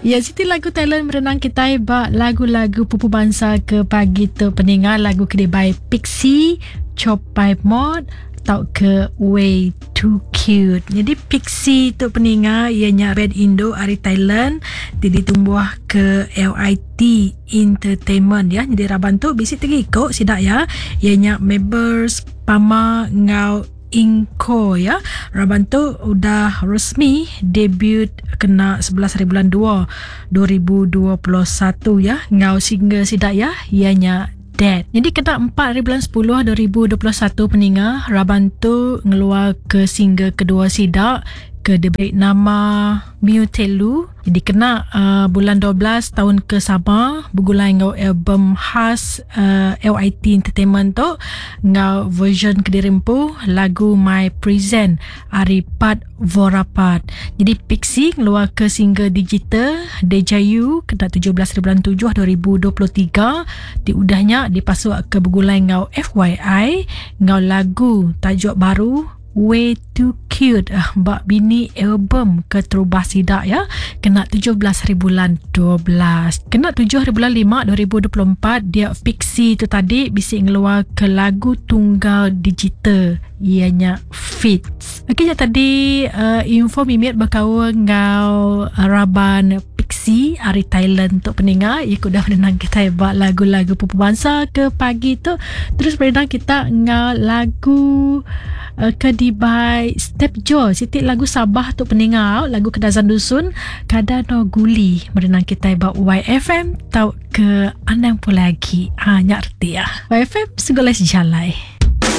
Ya, Siti lagu Thailand merenang kita bak lagu-lagu pupu bangsa ke pagi tu pendengar lagu kedai Pixie, Chopai Mod tau ke Way Too Cute. Jadi Pixie tu pendengar ianya band Indo dari Thailand ditumbuh ke LIT Entertainment ya. Jadi raban tu bisi terikut sidak ya. Ianya members Pama Ngau Inko ya. Raban tu udah resmi debut kena 11 hari bulan 2 2021 ya. Ngau single sidak ya ianya Dead. Jadi kena 4 hari bulan 10 2021 pendengar. Raban tu ngeluar ke single kedua sidak ke debut nama Mutelu. Jadi kena bulan 12 tahun ke sama bergulai ngau album khas LIT Entertainment tu ngau version kedirimpu lagu My Present Aripat Vorapat. Jadi Pixie ngeluar ke single digital Dejayu kena 17 bulan 7 2023. Diudahnya dipasuk ke bergulai ngau FYI ngau lagu tajuk baru Way Too Cute bak bini album ke terubah sidak ya. Kena 17 hari bulan 12. Kena 7 hari bulan 5 2024 dia Pixie tu tadi bisik ngeluar ke lagu tunggal digital ianya Fits. Okey, tadi info mimit berkawan ngau raban Pixie dari Thailand untuk pendengar. Ia dah menenang kita buat lagu-lagu pupu bangsa ke pagi tu. Terus menenang kita ngau lagu Kedibai Step Jo. Siti lagu Sabah tu pendengar lagu Kedazan Dusun Kadano Guli. Menenang kita buat YFM tau ke andang pun lagi. Nyak reti ya. YFM segala sejalai.